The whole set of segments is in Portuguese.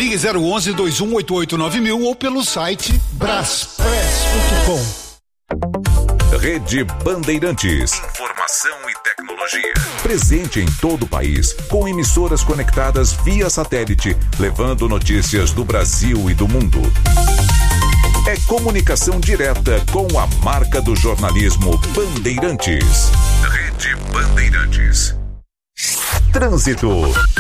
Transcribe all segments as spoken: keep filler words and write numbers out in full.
Ligue zero onze, dois um oito oito nove mil ou pelo site braspress ponto com. Rede Bandeirantes. Informação e tecnologia. Presente em todo o país, com emissoras conectadas via satélite, levando notícias do Brasil e do mundo. É comunicação direta com a marca do jornalismo Bandeirantes. Rede Bandeirantes. Trânsito.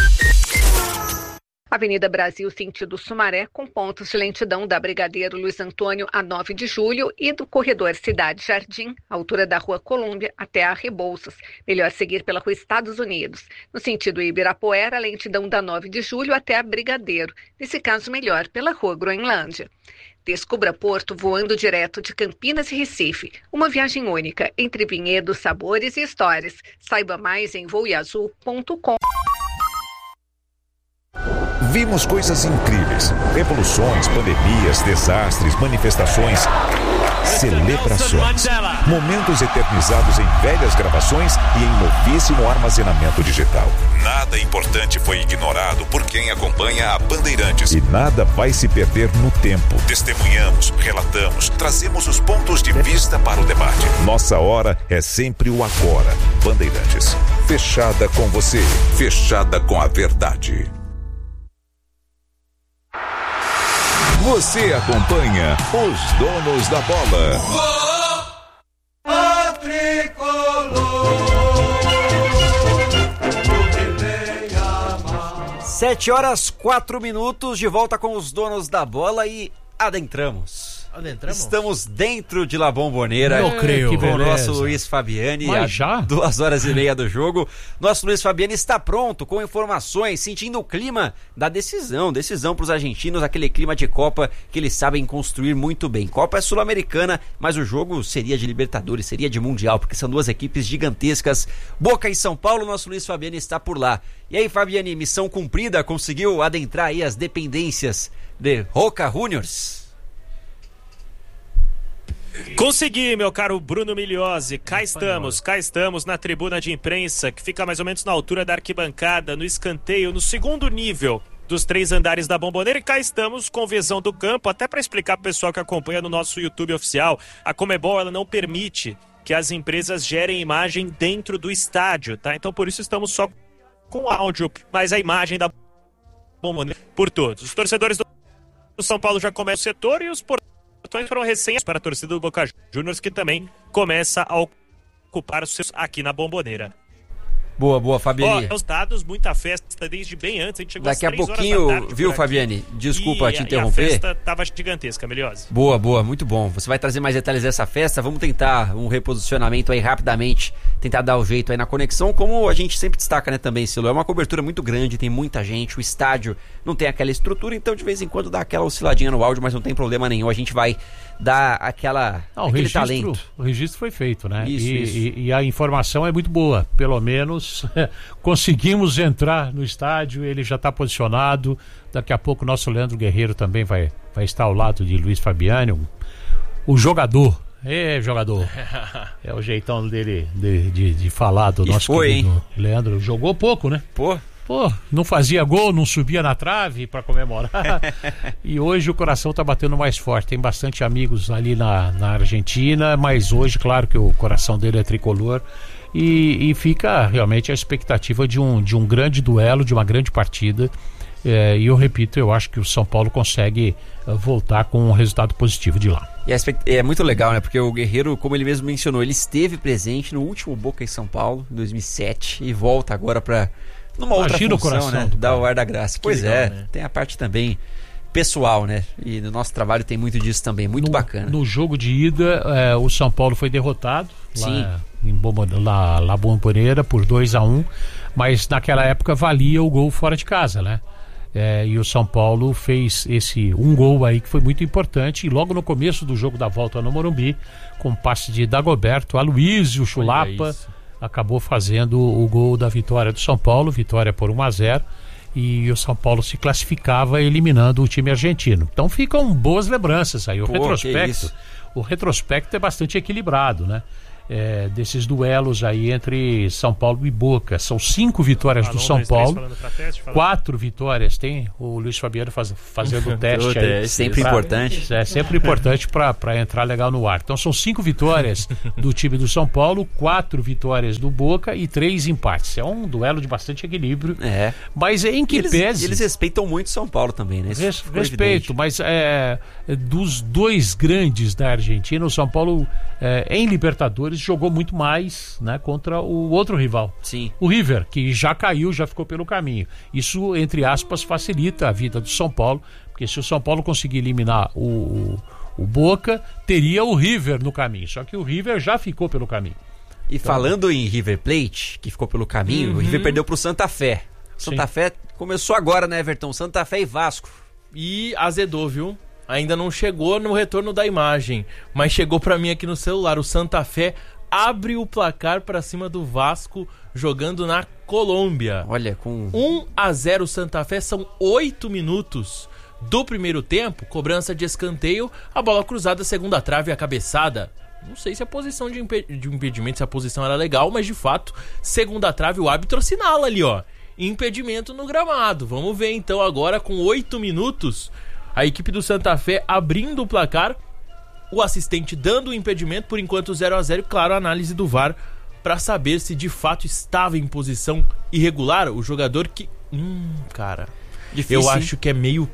Avenida Brasil, sentido Sumaré, com pontos de lentidão da Brigadeiro Luiz Antônio a nove de julho e do corredor Cidade Jardim, altura da Rua Colômbia, até a Rebouças. Melhor seguir pela Rua Estados Unidos. No sentido Ibirapuera, lentidão da nove de julho até a Brigadeiro. Nesse caso, melhor pela Rua Groenlândia. Descubra Porto voando direto de Campinas e Recife. Uma viagem única entre vinhedos, sabores e histórias. Saiba mais em voeazul ponto com. Vimos coisas incríveis, revoluções, pandemias, desastres, manifestações, celebrações, momentos eternizados em velhas gravações e em novíssimo armazenamento digital. Nada importante foi ignorado por quem acompanha a Bandeirantes. E nada vai se perder no tempo. Testemunhamos, relatamos, trazemos os pontos de vista para o debate. Nossa hora é sempre o agora. Bandeirantes, fechada com você, fechada com a verdade. Você acompanha os donos da bola. Oh, oh, tricolor. Sete horas, quatro minutos, de volta com os donos da bola e adentramos. Adentramos? Estamos dentro de La Bombonera. Não creio. Com o nosso Luiz Fabiani. Mas já? Duas horas e meia do jogo. Nosso Luiz Fabiani está pronto com informações, sentindo o clima da decisão. Decisão para os argentinos, aquele clima de Copa que eles sabem construir muito bem. Copa é sul-americana, mas o jogo seria de Libertadores, seria de Mundial, porque são duas equipes gigantescas. Boca e São Paulo, nosso Luiz Fabiani está por lá. E aí, Fabiani, missão cumprida? Conseguiu adentrar aí as dependências de Boca Juniors? Consegui, meu caro Bruno Migliozzi. Cá estamos, cá estamos na tribuna de imprensa, que fica mais ou menos na altura da arquibancada, no escanteio, no segundo nível dos três andares da Bombonera. E cá estamos com visão do campo, até para explicar para o pessoal que acompanha no nosso YouTube oficial. A Conmebol, ela não permite que as empresas gerem imagem dentro do estádio, tá? Então por isso estamos só com áudio, mas a imagem da Bombonera por todos. Os torcedores do São Paulo já começam o setor e os portões foram recém para a torcida do Boca Juniors, que também começa a ocupar os seus aqui na Bombonera. Boa, boa, Fabiani. Ó, os dados, muita festa desde bem antes. A gente chegou Daqui às a pouquinho, viu, Fabiani? Desculpa e, te interromper. E a festa tava gigantesca, Migliozzi. Boa, boa, muito bom. Você vai trazer mais detalhes dessa festa. Vamos tentar um reposicionamento aí rapidamente, tentar dar o jeito aí na conexão, como a gente sempre destaca, né, também, Silo. É uma cobertura muito grande, tem muita gente, o estádio não tem aquela estrutura, então de vez em quando dá aquela osciladinha no áudio, mas não tem problema nenhum. A gente vai dar aquela, não, aquele registro, talento. O registro foi feito, né? Isso, e, isso. E, e a informação é muito boa. Pelo menos conseguimos entrar no estádio, ele já está posicionado. Daqui a pouco o nosso Leandro Guerreiro também vai, vai estar ao lado de Luiz Fabiani, o, o jogador. É, jogador. É o jeitão dele de, de, de falar do e nosso foi, querido hein? Leandro. Jogou pouco, né? Pô. Pô, não fazia gol, não subia na trave para comemorar. E hoje o coração tá batendo mais forte. Tem bastante amigos ali na, na Argentina, mas hoje, claro que o coração dele é tricolor. E, e fica realmente a expectativa de um, de um grande duelo, de uma grande partida. É, e eu repito, eu acho que o São Paulo consegue uh, voltar com um resultado positivo de lá. E é muito legal, né? Porque o Guerreiro, como ele mesmo mencionou, ele esteve presente no último Boca em São Paulo, em dois mil e sete, e volta agora para numa Imagina outra função, o coração, né? Dá o ar da graça. Pois legal, é, né? Tem a parte também pessoal, né? E no nosso trabalho tem muito disso também, muito no, bacana. No jogo de ida, é, o São Paulo foi derrotado. Sim. Lá em Bombo, lá, lá Bombonera por dois a um, mas naquela época valia o gol fora de casa, né? É, e o São Paulo fez esse um gol aí que foi muito importante, e logo no começo do jogo da volta no Morumbi, com passe de Dagoberto, Aloysio Chulapa acabou fazendo o gol da vitória do São Paulo, vitória por um a zero, e o São Paulo se classificava eliminando o time argentino. Então ficam boas lembranças aí. O Pô, retrospecto, o retrospecto é bastante equilibrado, né? É, desses duelos aí entre São Paulo e Boca. São cinco vitórias do São Paulo, teste, quatro vitórias. Tem o Luiz Fabiano faz, fazendo o teste aí. Sempre pra, importante. É sempre importante para entrar legal no ar. Então são cinco vitórias do time do São Paulo, quatro vitórias do Boca e três empates. É um duelo de bastante equilíbrio. É. Mas em que eles, pese... Eles respeitam muito São Paulo também, né? Res, respeito, mas é, dos dois grandes da Argentina, o São Paulo é, em Libertadores jogou muito mais, né, contra o outro rival. Sim. O River, que já caiu, já ficou pelo caminho. Isso, entre aspas, facilita a vida do São Paulo, porque se o São Paulo conseguir eliminar o, o, o Boca, teria o River no caminho. Só que o River já ficou pelo caminho. E então, falando em River Plate, que ficou pelo caminho, uhum. o River perdeu pro Santa Fé. Santa Sim. Fé começou agora, né, Everton? Santa Fé e Vasco. E azedou, viu? Ainda não chegou no retorno da imagem, mas chegou pra mim aqui no celular. O Santa Fé abre o placar pra cima do Vasco jogando na Colômbia. Olha, com um a zero Santa Fé, são oito minutos do primeiro tempo, cobrança de escanteio, a bola cruzada, segunda trave, a cabeçada. Não sei se a posição de, impe- de impedimento, se a posição era legal, mas de fato, segunda trave, o árbitro assinala ali, ó, impedimento no gramado. Vamos ver então agora, com oito minutos, a equipe do Santa Fé abrindo o placar, o assistente dando o impedimento, por enquanto zero a zero, claro, a análise do V A R para saber se de fato estava em posição irregular o jogador que... Hum, cara... Difícil, eu acho que é meio...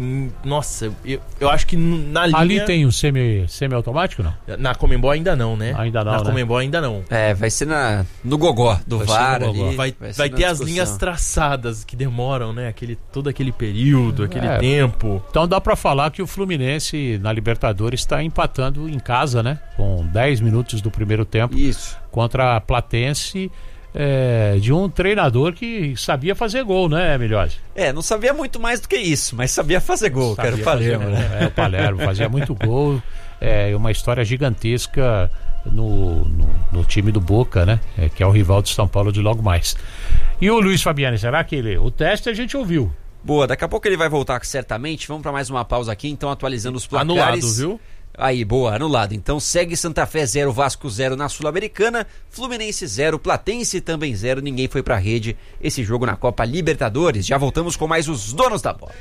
Nossa, eu, eu acho que na linha... Ali tem o semi, semi-automático, não? Na Comembol ainda não, né? Ainda não, Na né? Comembol ainda não. É, vai ser na, no gogó do vai V A R no gogó. ali. Vai, vai, vai ter as linhas traçadas que demoram, né? Aquele, todo aquele período, aquele é, tempo. Então dá pra falar que o Fluminense na Libertadores está empatando em casa, né? Com dez minutos do primeiro tempo. Isso. Contra a Platense... É, de um treinador que sabia fazer gol, né, Milhose? É, não sabia muito mais do que isso, mas sabia fazer gol, sabia, que era o Palermo, né? É, o Palermo fazia muito gol, é uma história gigantesca no, no, no time do Boca, né? É, que é o rival do São Paulo de logo mais. E o Luiz Fabiano, será que ele... O teste a gente ouviu. Boa, daqui a pouco ele vai voltar certamente, vamos para mais uma pausa aqui, então atualizando os placares. Anulado, viu? Aí, boa, anulado. Então segue Santa Fé zero, Vasco zero na Sul-Americana, Fluminense zero, Platense também zero, ninguém foi pra rede. Esse jogo na Copa Libertadores. Já voltamos com mais os donos da bola.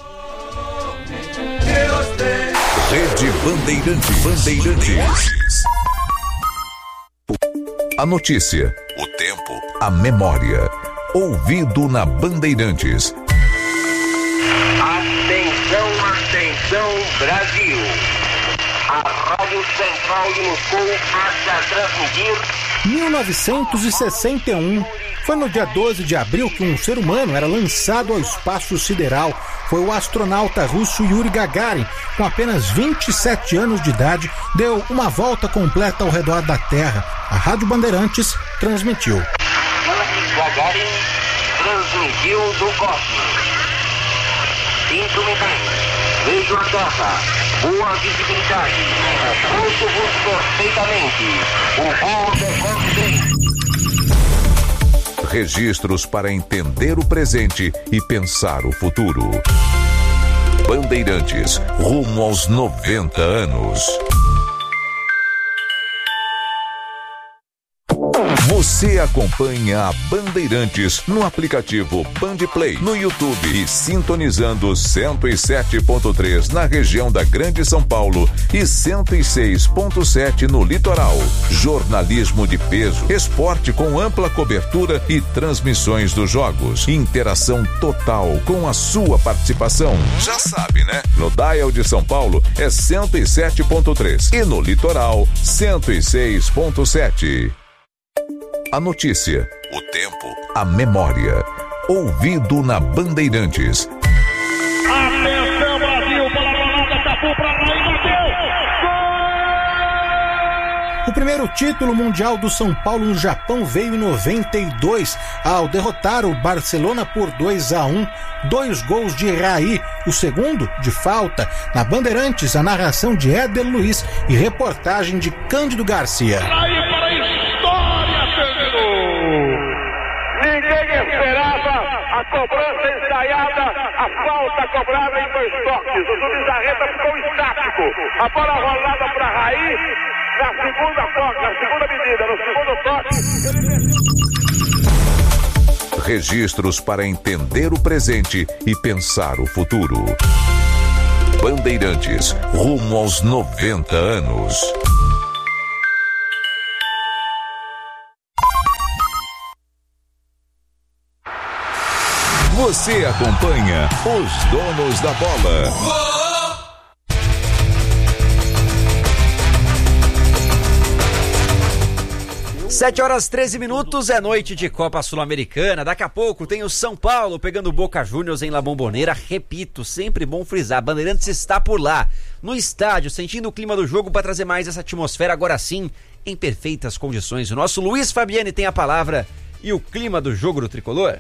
Rede Bandeirantes. Bandeirantes. A notícia, o tempo, a memória. Ouvido na Bandeirantes. Atenção, atenção, Brasil. A Rádio Central de Moscou passa a transmitir... mil novecentos e sessenta e um. Foi no dia doze de abril que um ser humano era lançado ao espaço sideral. Foi o astronauta russo Yuri Gagarin, com apenas vinte e sete anos de idade, deu uma volta completa ao redor da Terra. A Rádio Bandeirantes transmitiu. Yuri Gagarin transmitiu do cosmos. Cinco minutos. Vejo a Terra. Boa visibilidade. Ouço-vos perfeitamente. O voo decorre bem. Registros para entender o presente e pensar o futuro. Bandeirantes, rumo aos noventa anos. Você acompanha a Bandeirantes no aplicativo Bandplay, no YouTube e sintonizando cento e sete ponto três na região da Grande São Paulo e cento e seis ponto sete no litoral. Jornalismo de peso, esporte com ampla cobertura e transmissões dos jogos. Interação total com a sua participação. Já sabe, né? No dial de São Paulo é cento e sete ponto três e no litoral cento e seis ponto sete. A notícia, o tempo, a memória. Ouvido na Bandeirantes. Atenção, Brasil, bola rolada, tapou pra lá e bateu. O primeiro título mundial do São Paulo no Japão veio em noventa e dois, ao derrotar o Barcelona por dois a um. Dois gols de Raí, o segundo de falta. Na Bandeirantes, a narração de Éder Luiz e reportagem de Cândido Garcia. A cobrança ensaiada, a falta cobrada em dois toques. O Zubizarreta ficou estático. A bola rolada para Raí, Na segunda toca, na segunda medida, no segundo toque. Registros para entender o presente e pensar o futuro. Bandeirantes, rumo aos noventa anos. Você acompanha os donos da bola. sete horas treze minutos, é noite de Copa Sul-Americana. Daqui a pouco tem o São Paulo pegando o Boca Juniors em La Bombonera. Repito, sempre bom frisar, Bandeirantes está por lá, no estádio, sentindo o clima do jogo para trazer mais essa atmosfera, agora sim, em perfeitas condições. O nosso Luiz Fabiani tem a palavra e o clima do jogo do Tricolor.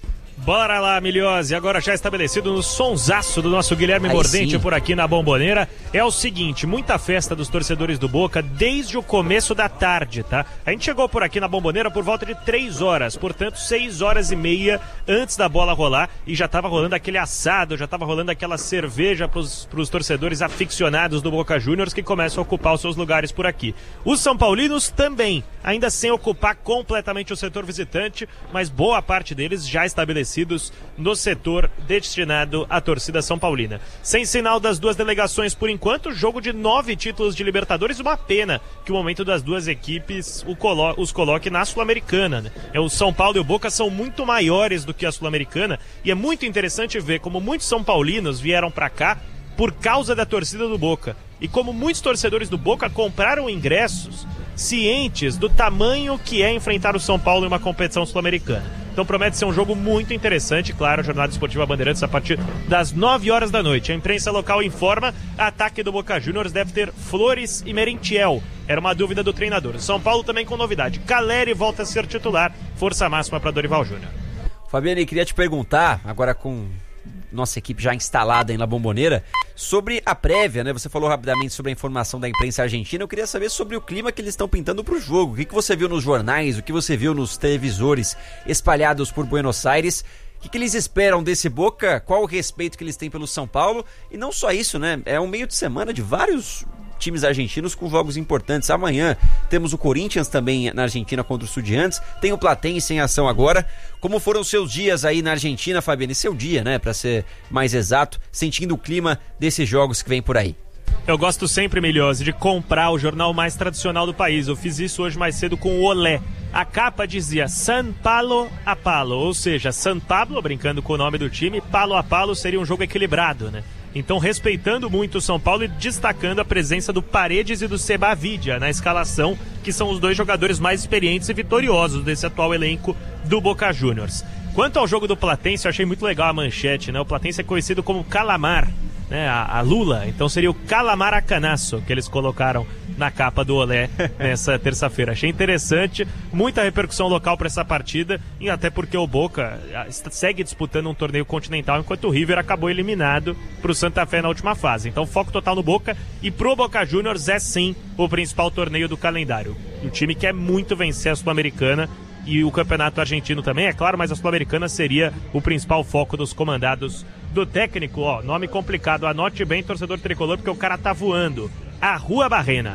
Bora lá, Milhose, agora já estabelecido no sonsaço do nosso Guilherme Aí Mordente sim. por aqui na Bombonera, é o seguinte, muita festa dos torcedores do Boca desde o começo da tarde, tá? A gente chegou por aqui na Bombonera por volta de três horas, portanto seis horas e meia antes da bola rolar, e já tava rolando aquele assado, já tava rolando aquela cerveja pros, pros torcedores aficionados do Boca Juniors que começam a ocupar os seus lugares por aqui. Os São Paulinos também, ainda sem ocupar completamente o setor visitante, mas boa parte deles já estabelecidos no setor destinado à torcida São Paulina. Sem sinal das duas delegações por enquanto, jogo de nove títulos de Libertadores, uma pena que o momento das duas equipes o colo- os coloque na Sul-Americana, né? É, o São Paulo e o Boca são muito maiores do que a Sul-Americana e é muito interessante ver como muitos São Paulinos vieram para cá por causa da torcida do Boca e como muitos torcedores do Boca compraram ingressos cientes do tamanho que é enfrentar o São Paulo em uma competição sul-americana. Então promete ser um jogo muito interessante, claro, a Jornada Esportiva Bandeirantes a partir das nove horas da noite. A imprensa local informa, ataque do Boca Juniors deve ter Flores e Merentiel. Era uma dúvida do treinador. São Paulo também com novidade. Caleri volta a ser titular, força máxima para Dorival Júnior. Fabiane, queria te perguntar, agora com nossa equipe já instalada em La Bombonera, sobre a prévia, né? Você falou rapidamente sobre a informação da imprensa argentina. Eu queria saber sobre o clima que eles estão pintando para o jogo. O que, que você viu nos jornais, o que você viu nos televisores espalhados por Buenos Aires? O que, que eles esperam desse Boca? Qual o respeito que eles têm pelo São Paulo? E não só isso, né? É um meio de semana de vários times argentinos com jogos importantes. Amanhã temos o Corinthians também na Argentina contra o Estudiantes, tem o Platense em ação agora. Como foram os seus dias aí na Argentina, Fabiane? Seu dia, né, para ser mais exato, sentindo o clima desses jogos que vem por aí. Eu gosto sempre, Milhose, de comprar o jornal mais tradicional do país. Eu fiz isso hoje mais cedo com o Olé. A capa dizia San Paulo a Palo, ou seja, San Pablo, brincando com o nome do time, Palo a Palo seria um jogo equilibrado, né? Então, respeitando muito o São Paulo e destacando a presença do Paredes e do Sebavidia na escalação, que são os dois jogadores mais experientes e vitoriosos desse atual elenco do Boca Juniors. Quanto ao jogo do Platense, eu achei muito legal a manchete, né? O Platense é conhecido como Calamar, né? A, a Lula, então seria o Calamaracanaço que eles colocaram na capa do Olé nessa terça-feira. Achei interessante, muita repercussão local para essa partida, e até porque o Boca segue disputando um torneio continental, enquanto o River acabou eliminado para o Santa Fé na última fase. Então foco total no Boca, e pro Boca Juniors é sim o principal torneio do calendário. O time quer muito vencer a Sul-Americana e o Campeonato Argentino também, é claro, mas a Sul-Americana seria o principal foco dos comandados do técnico. Ó, nome complicado, anote bem, torcedor tricolor, porque o cara tá voando. Arrua Barrena.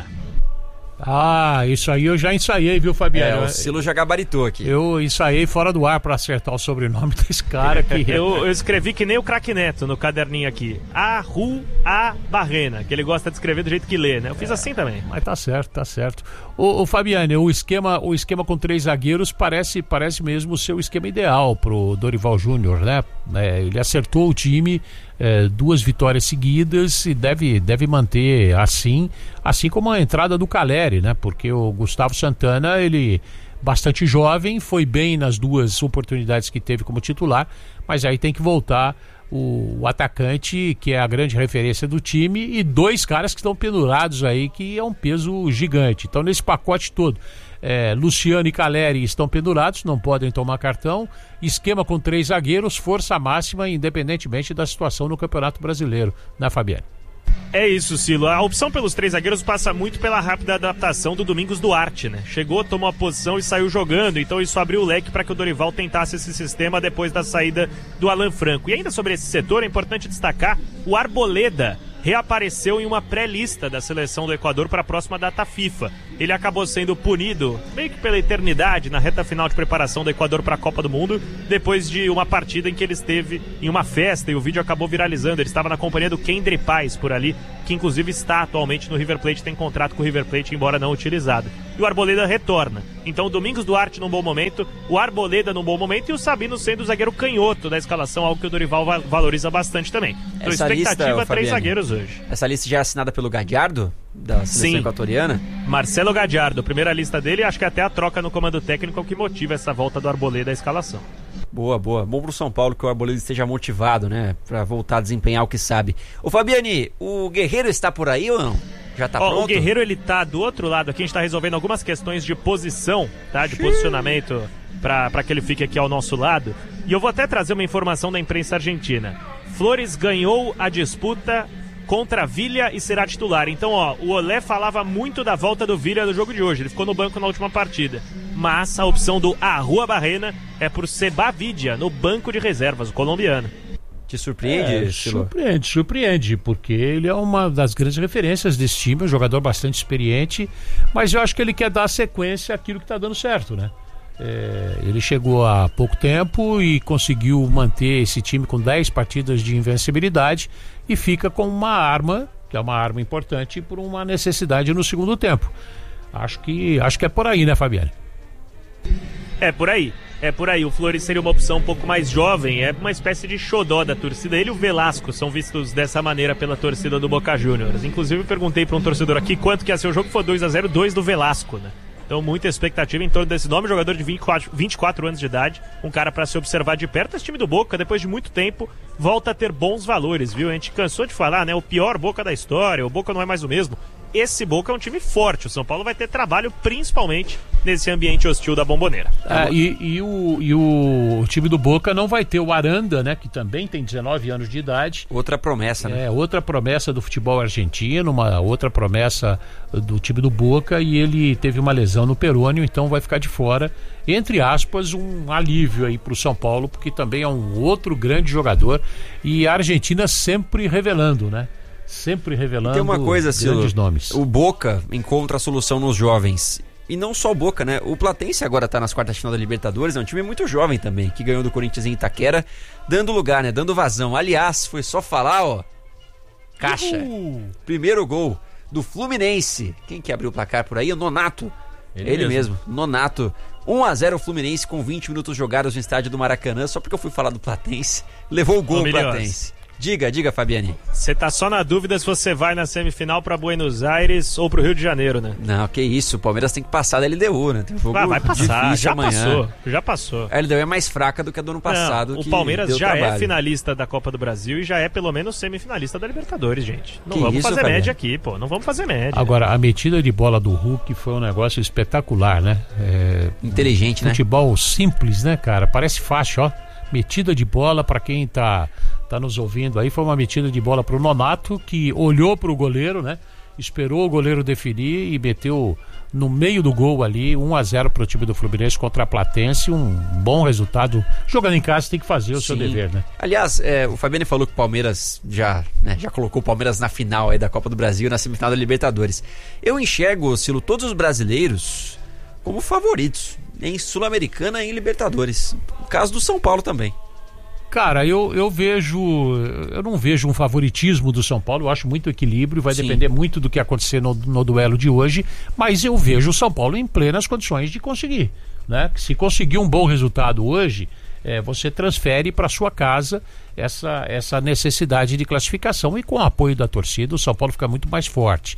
Ah, isso aí eu já ensaiei, viu, Fabiano? É, o Silo já gabaritou aqui. Eu ensaiei fora do ar pra acertar o sobrenome desse cara aqui. eu, eu escrevi que nem o craque Neto no caderninho aqui. Arrua Barrena, que ele gosta de escrever do jeito que lê, né? Eu fiz é, assim também. Mas tá certo, tá certo. Ô, ô Fabiano, o esquema, o esquema com três zagueiros parece, parece mesmo o seu esquema ideal pro Dorival Júnior, né? É, ele acertou o time, é, duas vitórias seguidas, e deve, deve manter assim, assim como a entrada do Caleri, né? Porque o Gustavo Santana, ele bastante jovem, foi bem nas duas oportunidades que teve como titular, mas aí tem que voltar o, o atacante, que é a grande referência do time, e dois caras que estão pendurados aí, que é um peso gigante. Então, nesse pacote todo, é, Luciano e Caleri estão pendurados, não podem tomar cartão. Esquema com três zagueiros, força máxima, independentemente da situação no Campeonato Brasileiro, né, Fabiano? É isso, Silo. A opção pelos três zagueiros passa muito pela rápida adaptação do Domingos Duarte, né? Chegou, tomou a posição e saiu jogando, então isso abriu o leque para que o Dorival tentasse esse sistema depois da saída do Alan Franco. E ainda sobre esse setor, é importante destacar o Arboleda, reapareceu em uma pré-lista da seleção do Equador para a próxima data FIFA. Ele acabou sendo punido, meio que pela eternidade, na reta final de preparação do Equador para a Copa do Mundo, depois de uma partida em que ele esteve em uma festa e o vídeo acabou viralizando. Ele estava na companhia do Kendry Paz por ali, que inclusive está atualmente no River Plate, tem contrato com o River Plate, embora não utilizado. E o Arboleda retorna. Então o Domingos Duarte num bom momento, o Arboleda num bom momento e o Sabino sendo o zagueiro canhoto da escalação, algo que o Dorival va- valoriza bastante também. Então Essa expectativa, lista, três Fabiane, zagueiros hoje. Essa lista já é assinada pelo Gadiardo, da seleção Sim. equatoriana? Marcelo Gadiardo, primeira lista dele, acho que até a troca no comando técnico é o que motiva essa volta do Arboleda à escalação. Boa, boa. Bom pro São Paulo que o Arboleda esteja motivado, né? Pra voltar a desempenhar o que sabe. Ô Fabiane, o Guerreiro está por aí ou não? Já tá Ó, pronto? o Guerreiro, ele tá do outro lado aqui, a gente tá resolvendo algumas questões de posição, tá? De posicionamento pra, pra que ele fique aqui ao nosso lado. E eu vou até trazer uma informação da imprensa argentina. Flores ganhou a disputa contra a Villa e será titular. Então, ó, o Olé falava muito da volta do Villa no jogo de hoje. Ele ficou no banco na última partida. Mas a opção do Arrua Barrena é por Seba Vidia, no banco de reservas, o colombiano. Te surpreende, É, Silo? surpreende, surpreende, porque ele é uma das grandes referências desse time, um jogador bastante experiente, mas eu acho que ele quer dar sequência àquilo que está dando certo, né? É, ele chegou há pouco tempo e conseguiu manter esse time com dez partidas de invencibilidade e fica com uma arma, que é uma arma importante, por uma necessidade no segundo tempo. Acho que, acho que é por aí, né, Fabiane? É por aí, é por aí. O Flores seria uma opção um pouco mais jovem, é uma espécie de xodó da torcida. Ele e o Velasco são vistos dessa maneira pela torcida do Boca Juniors. Inclusive eu perguntei para um torcedor aqui quanto que ia ser o jogo, foi dois a zero, dois do Velasco, né? Então muita expectativa em torno desse nome, jogador de vinte e quatro, vinte e quatro anos de idade, um cara para se observar de perto. Esse time do Boca, depois de muito tempo, volta a ter bons valores, viu? A gente cansou de falar, né? O pior Boca da história, o Boca não é mais o mesmo. Esse Boca é um time forte, o São Paulo vai ter trabalho principalmente nesse ambiente hostil da Bombonera. Ah, e, e, o, e o time do Boca não vai ter o Aranda, né, que também tem dezenove anos de idade. Outra promessa, né? É, outra promessa do futebol argentino, uma outra promessa do time do Boca, e ele teve uma lesão no perônio, então vai ficar de fora. Entre aspas, um alívio aí pro São Paulo, porque também é um outro grande jogador, e a Argentina sempre revelando, né? Sempre revelando Tem uma coisa, grandes Silo, nomes. o Boca encontra a solução nos jovens. E não só o Boca, né? O Platense agora tá nas quartas de final da Libertadores, é um time muito jovem também, que ganhou do Corinthians em Itaquera, dando lugar, né? Dando vazão. Aliás, foi só falar, ó, caixa. Uhul. Primeiro gol do Fluminense. Quem que abriu o placar por aí? O Nonato. Ele Ele, mesmo. mesmo. Nonato. um a zero Fluminense com vinte minutos jogados no estádio do Maracanã, só porque eu fui falar do Platense. Levou o gol Ô, o Milhões. Platense. Diga, diga, Fabiane. Você tá só na dúvida se você vai na semifinal pra Buenos Aires ou pro Rio de Janeiro, né? Não, que isso, o Palmeiras tem que passar da L D U, né? Tem um jogo Ah, vai passar, difícil já amanhã. passou, já passou. A L D U é mais fraca do que a do ano passado. Não, o que Palmeiras deu já trabalho. é finalista da Copa do Brasil e já é pelo menos semifinalista da Libertadores, gente. Não Que vamos isso, fazer Fabiano? média aqui, pô. Não vamos fazer média. Agora, a metida de bola do Hulk foi um negócio espetacular, né? É, Inteligente, né? futebol simples, né, cara? Parece fácil, ó. Metida de bola, pra quem tá, tá nos ouvindo aí, foi uma metida de bola pro Nonato, que olhou pro goleiro, né? Esperou o goleiro definir e meteu no meio do gol ali, um a zero pro time do Fluminense contra a Platense, um bom resultado. Jogando em casa tem que fazer o seu Sim. dever, né? Aliás, é, o Fabiano falou que o Palmeiras já, né, já colocou o Palmeiras na final aí da Copa do Brasil, na semifinal da Libertadores. Eu enxergo, Silo, todos os brasileiros como favoritos em Sul-Americana e em Libertadores. O caso do São Paulo também. Cara, eu, eu vejo, eu não vejo um favoritismo do São Paulo, eu acho muito equilíbrio, vai Sim. depender muito do que acontecer no, no duelo de hoje, mas eu vejo o São Paulo em plenas condições de conseguir, né? Se conseguir um bom resultado hoje, é, você transfere para sua casa essa, essa necessidade de classificação, e com o apoio da torcida o São Paulo fica muito mais forte.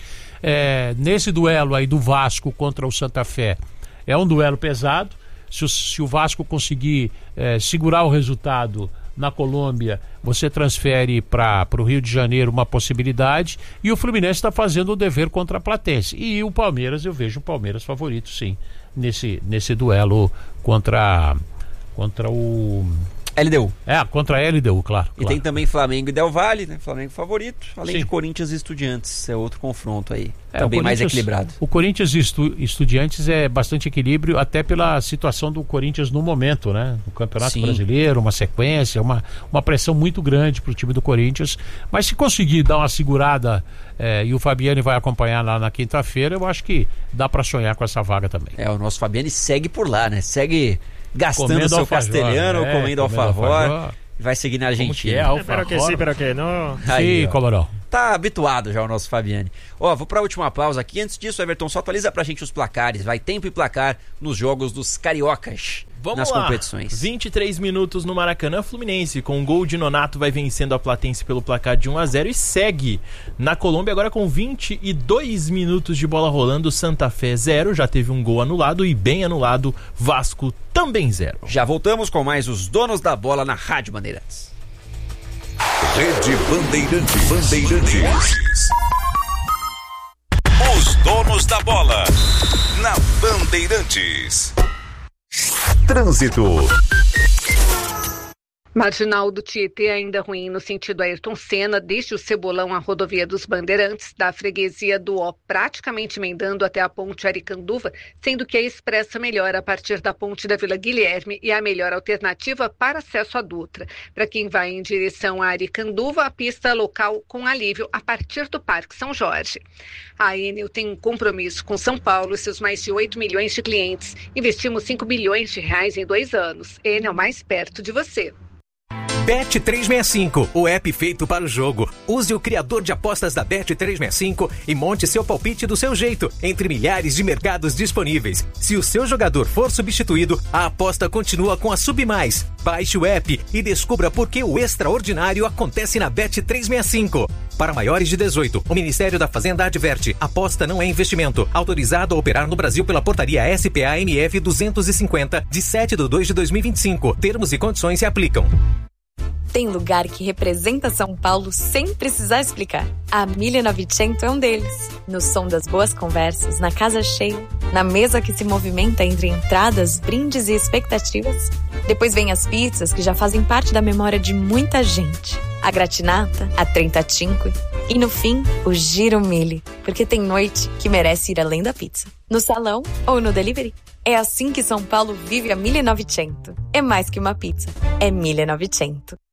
É, nesse duelo aí do Vasco contra o Santa Fé, é um duelo pesado. Se o, se o Vasco conseguir é, segurar o resultado na Colômbia, você transfere para o Rio de Janeiro uma possibilidade, e o Fluminense está fazendo o dever contra a Platense. E o Palmeiras, eu vejo o Palmeiras favorito, sim, nesse, nesse duelo contra, contra o, L D U. É, contra a L D U, claro. E claro. tem também Flamengo e Del Valle, né? Flamengo favorito, além Sim. de Corinthians e Estudiantes. É outro confronto aí. É, também o mais Corinthians- equilibrado. O Corinthians e Estu- Estudiantes é bastante equilíbrio, até pela situação do Corinthians no momento, né? No Campeonato Sim. Brasileiro, uma sequência, uma, uma pressão muito grande pro time do Corinthians. Mas se conseguir dar uma segurada, eh, e o Fabiani vai acompanhar lá na quinta-feira, eu acho que dá para sonhar com essa vaga também. É, o nosso Fabiani segue por lá, né? Segue gastando Comendo seu alfajor, castelhano, é, comendo comendo alfajor. alfajor. Vai seguir na Como que Argentina. é, alfa? Pero que sim, pero que não. Aí, Sim, ó. como não? Tá habituado já o nosso Fabiani. Ó, vou pra última pausa aqui. Antes disso, Everton, só atualiza pra gente os placares. Vai tempo e placar nos jogos dos cariocas. Vamos nas lá. competições. vinte e três minutos no Maracanã. Fluminense com um gol de Nonato vai vencendo a Platense pelo placar de um a zero e segue na Colômbia agora com vinte e dois minutos de bola rolando. Santa Fé zero, já teve um gol anulado e bem anulado. Vasco também zero. Já voltamos com mais os donos da bola na Rádio Bandeirantes. Rede Bandeirantes. Bandeirantes. Os donos da bola na Bandeirantes. Trânsito. Marginal do Tietê ainda ruim no sentido Ayrton Senna, desde o Cebolão à rodovia dos Bandeirantes, da freguesia do Ó, praticamente emendando até a ponte Aricanduva, sendo que a expressa melhora a partir da ponte da Vila Guilherme e a melhor alternativa para acesso à Dutra. Para quem vai em direção a Aricanduva, a pista local com alívio a partir do Parque São Jorge. A Enel tem um compromisso com São Paulo e seus mais de oito milhões de clientes. Investimos cinco bilhões de reais em dois anos. Enel mais perto de você. Bet trezentos e sessenta e cinco, o app feito para o jogo. Use o criador de apostas da Bet trezentos e sessenta e cinco e monte seu palpite do seu jeito, entre milhares de mercados disponíveis. Se o seu jogador for substituído, a aposta continua com a Submais. Baixe o app e descubra por que o extraordinário acontece na Bet trezentos e sessenta e cinco. Para maiores de dezoito, o Ministério da Fazenda adverte: aposta não é investimento. Autorizado a operar no Brasil pela portaria S P A M F duzentos e cinquenta, de sete de dois de dois mil e vinte e cinco. Termos e condições se aplicam. Tem lugar que representa São Paulo sem precisar explicar. A mille e novecento é um deles. No som das boas conversas, na casa cheia, na mesa que se movimenta entre entradas, brindes e expectativas. Depois vem as pizzas que já fazem parte da memória de muita gente. A gratinata, a trentacinque e no fim, o giro mille, porque tem noite que merece ir além da pizza. No salão ou no delivery. É assim que São Paulo vive a mille e novecento. É mais que uma pizza, é mille e novecento.